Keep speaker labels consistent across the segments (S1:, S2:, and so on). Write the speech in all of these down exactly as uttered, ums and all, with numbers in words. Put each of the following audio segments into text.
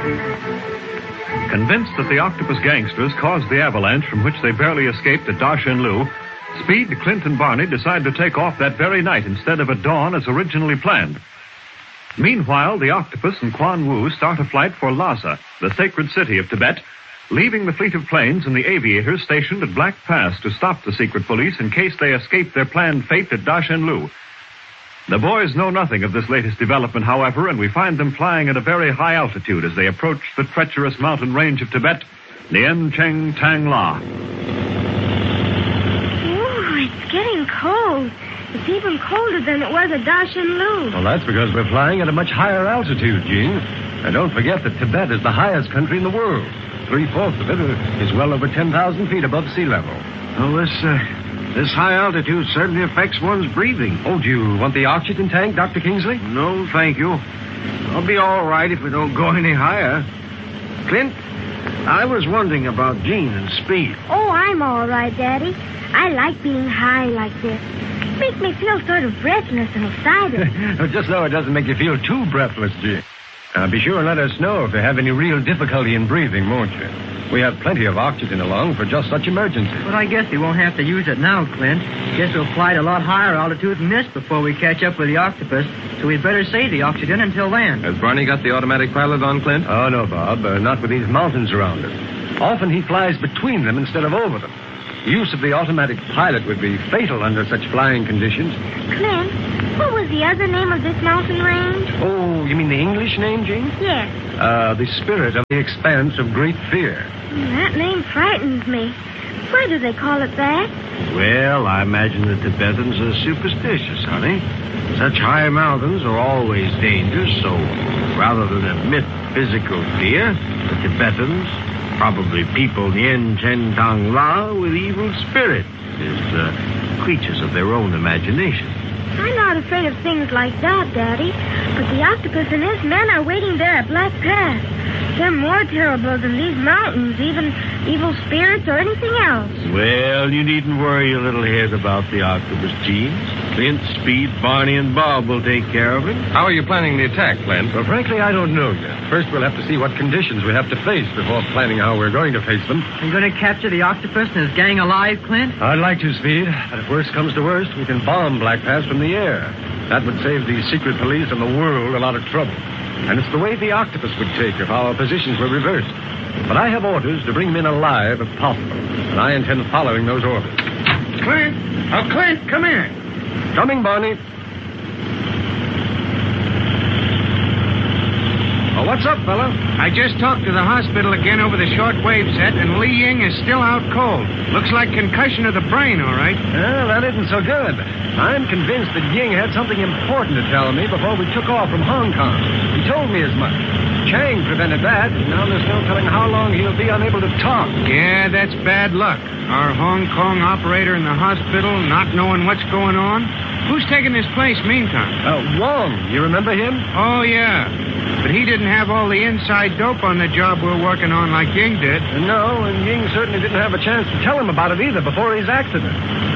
S1: Convinced that the octopus gangsters caused the avalanche from which they barely escaped at Da Shin Lu, Speed, Clint, and Barney decide to take off that very night instead of at dawn as originally planned. Meanwhile, the octopus and Quan Wu start a flight for Lhasa, the sacred city of Tibet, leaving the fleet of planes and the aviators stationed at Black Pass to stop the secret police in case they escape their planned fate at Da Shin Lu. The boys know nothing of this latest development, however, and we find them flying at a very high altitude as they approach the treacherous mountain range of Tibet, Nien Cheng Tang La.
S2: Oh, it's getting cold. It's even colder than it was at Da Shin Lu.
S3: Well, that's because we're flying at a much higher altitude, Gene. And don't forget that Tibet is the highest country in the world. Three-fourths of it is well over ten thousand feet above sea level.
S4: Well, this, uh, this high altitude certainly affects one's breathing.
S3: Oh, do you want the oxygen tank, Doctor Kingsley?
S4: No, thank you. I'll be all right if we don't go any higher. Clint, I was wondering about Gene and Speed.
S2: Oh, I'm all right, Daddy. I like being high like this. It makes me feel sort of breathless and excited.
S3: Just so it doesn't make you feel too breathless, Gene. Uh, be sure and let us know if you have any real difficulty in breathing, won't you? We have plenty of oxygen along for just such emergencies.
S5: But I guess we won't have to use it now, Clint. Guess we'll fly at a lot higher altitude than this before we catch up with the octopus, so we'd better save the oxygen until then.
S6: Has Barney got the automatic pilot on, Clint?
S3: Oh, no, Bob. Uh, not with these mountains around us. Often he flies between them instead of over them. The use of the automatic pilot would be fatal under such flying conditions.
S2: Clint, what was the other name of this mountain range?
S3: Oh, you mean the English name, Gene?
S2: Yes.
S3: Uh, the Spirit of the Expanse of Great Fear.
S2: That name frightens me. Why do they call it that?
S4: Well, I imagine the Tibetans are superstitious, honey. Such high mountains are always dangerous, so rather than admit physical fear, the Tibetans probably people Nien Chen Tang La with evil spirit, as uh, creatures of their own imagination.
S2: I'm not afraid of things like that, Daddy. But the octopus and his men are waiting there at Black Pass. They're more terrible than these mountains, even evil spirits or anything else.
S4: Well, you needn't worry your little head about the octopus, Gene. Clint, Speed, Barney, and Bob will take care of it.
S6: How are you planning the attack, Clint?
S3: Well, frankly, I don't know yet. First, we'll have to see what conditions we have to face before planning how we're going to face them.
S5: You going to capture the octopus and his gang alive, Clint?
S3: I'd like to, Speed. But if worst comes to worst, we can bomb Black Pass from the air. That would save the secret police and the world a lot of trouble. And it's the way the octopus would take if our positions were reversed. But I have orders to bring him in alive if possible. And I intend following those orders.
S4: Clint! Oh, Clint, come here.
S3: Coming, Barney. Oh, what's up, fella?
S7: I just talked to the hospital again over the shortwave set, and Li Ying is still out cold. Looks like concussion of the brain, all right.
S3: Well, that isn't so good. I'm convinced that Ying had something important to tell me before we took off from Hong Kong. He told me as much. Chang prevented that, and now there's no telling how long he'll be unable to talk.
S7: Yeah, that's bad luck. Our Hong Kong operator in the hospital not knowing what's going on. Who's taking his place meantime?
S3: Uh, Wong. You remember him?
S7: Oh, yeah. But he didn't have all the inside dope on the job we're working on like Ying did.
S3: No, and Ying certainly didn't have a chance to tell him about it either before his accident.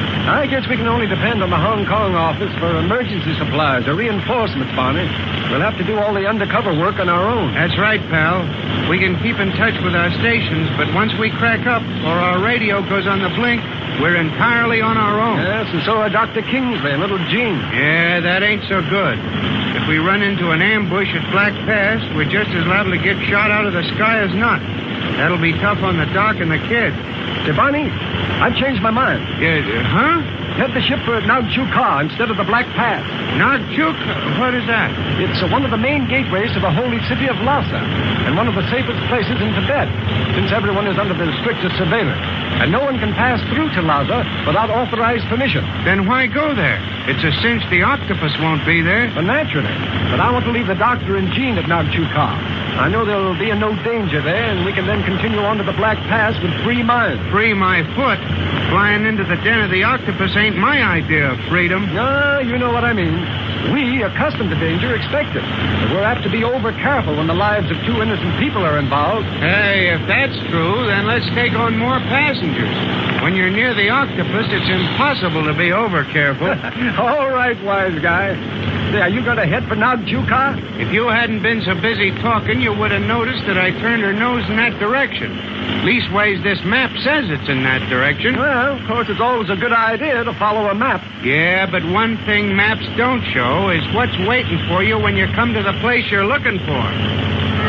S3: I guess we can only depend on the Hong Kong office for emergency supplies or reinforcements, Barney. We'll have to do all the undercover work on our own.
S7: That's right, pal. We can keep in touch with our stations, but once we crack up or our radio goes on the blink, we're entirely on our own.
S3: Yes, and so are Doctor Kingsley and little Gene.
S7: Yeah, that ain't so good. If we run into an ambush at Black Pass, we're just as liable to get shot out of the sky as not. That'll be tough on the doc and the kid.
S3: Say, Barney, I've changed my mind.
S7: Yeah, huh?
S3: Head the ship for Nagchu Ka instead of the Black Pass.
S7: Nagchuk? What is that?
S3: It's uh, one of the main gateways to the holy city of Lhasa, and one of the safest places in Tibet, since everyone is under the strictest surveillance, and no one can pass through to Lhasa without authorized permission.
S7: Then why go there? It's a cinch the octopus won't be there.
S3: Well, naturally. But I want to leave the doctor and Gene at Nagchu Ka. I know there will be no danger there, and we can then continue on to the Black Pass with free minds.
S7: Free my foot? Flying into the den of the octopus ain't my idea of freedom.
S3: No, you know what I mean. We, accustomed to danger, expect it. But we're apt to be over-careful when the lives of two innocent people are involved.
S7: Hey, if that's true, then let's take on more passengers. When you're near the octopus, it's impossible to be over-careful.
S3: All right, wise guy. Say, are you going to head for Nagjuka?
S7: If you hadn't been so busy talking, you would have noticed that I turned her nose in that direction. Leastways, this map says it's in that direction.
S3: Well, of course, it's always a good idea to follow a map.
S7: Yeah, but one thing maps don't show is what's waiting for you when you come to the place you're looking for.